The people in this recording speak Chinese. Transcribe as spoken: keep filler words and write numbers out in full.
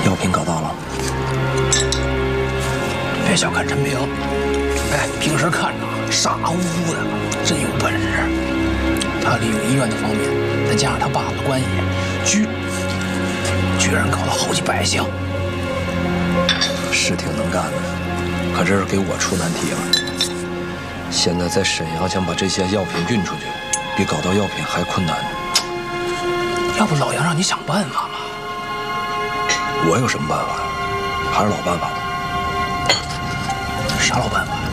药品搞到了。 别小看陈平，哎，平时看着傻乎乎的，真有本事。他利用医院的方面，再加上他爸爸的关系，居居然搞了好几百项。 是挺能干的，可这是给我出难题了。现在在沈阳想把这些药品运出去，比搞到药品还困难。 要不老杨让你想办法嘛？ 我有什么办法？还是老办法。 啥老办法？